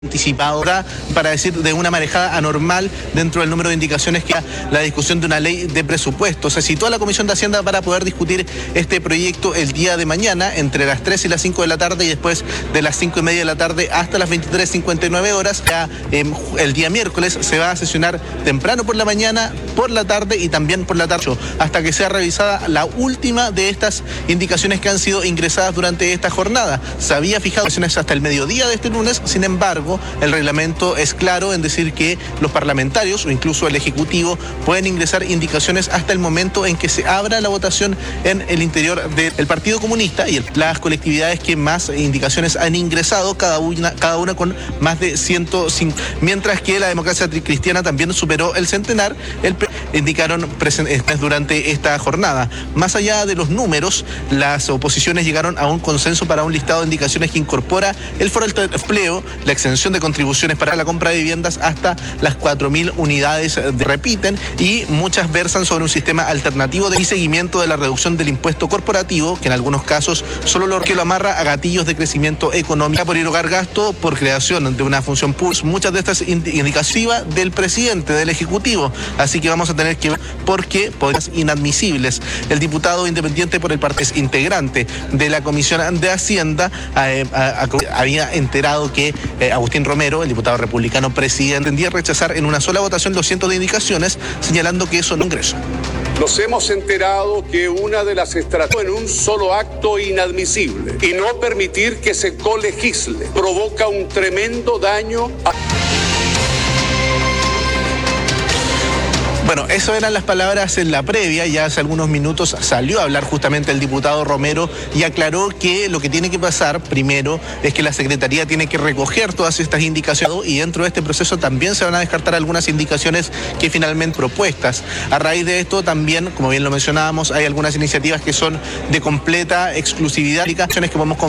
anticipado para decir de una marejada anormal dentro del número de indicaciones que la discusión de una ley de presupuesto. Se citó a la Comisión de Hacienda para poder discutir este proyecto el día de mañana entre las 3 y las 5 de la tarde y después de las 5:30 de la tarde hasta las 23:59 horas. Ya el día miércoles se va a sesionar temprano por la mañana, por la tarde y también por la tarde hasta que sea revisada la última de estas indicaciones que han sido ingresadas durante esta jornada. Se había fijado sesiones hasta el mediodía de este lunes, sin embargo, el reglamento es claro en decir que los parlamentarios o incluso el Ejecutivo pueden ingresar indicaciones hasta el momento en que se abra la votación en el interior del Partido Comunista y las colectividades que más indicaciones han ingresado, cada una con más de 105. Mientras que la Democracia Cristiana también superó el centenar, indicaron durante esta jornada. Más allá de los números, las oposiciones llegaron a un consenso para un listado de indicaciones que incorpora el foro del empleo, la exención de contribuciones para la compra de viviendas hasta las 4.000 unidades repiten y muchas versan sobre un sistema alternativo de seguimiento de la reducción del impuesto corporativo, que en algunos casos solo lo amarra a gatillos de crecimiento económico por erogar gasto por creación de una función pública. Muchas de estas indicativas del presidente, del Ejecutivo, así que vamos a tener que ver por qué podrían ser inadmisibles. El diputado independiente por el partido integrante de la Comisión de Hacienda había enterado que Agustín Romero, el diputado republicano presidente, tendía a rechazar en una sola votación los cientos de indicaciones, señalando que eso no ingresa. Nos hemos enterado que una de las estrategias en un solo acto inadmisible y no permitir que se colegisle provoca un tremendo daño a... Bueno, eso eran las palabras en la previa. Ya hace algunos minutos salió a hablar justamente el diputado Romero y aclaró que lo que tiene que pasar primero es que la Secretaría tiene que recoger todas estas indicaciones y dentro de este proceso también se van a descartar algunas indicaciones que finalmente propuestas. A raíz de esto también, como bien lo mencionábamos, hay algunas iniciativas que son de completa exclusividad, indicaciones que podemos